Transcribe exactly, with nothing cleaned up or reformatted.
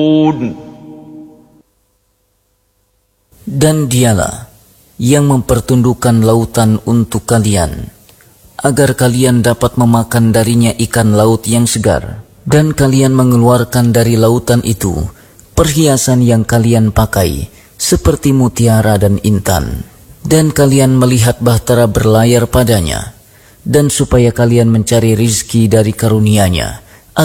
Dan dialah yang mempertundukkan lautan untuk kalian, agar kalian dapat memakan darinya ikan laut yang segar, dan kalian mengeluarkan dari lautan itu perhiasan yang kalian pakai, seperti mutiara dan intan, dan kalian melihat bahtera berlayar padanya, dan supaya kalian mencari rizki dari karunia-Nya.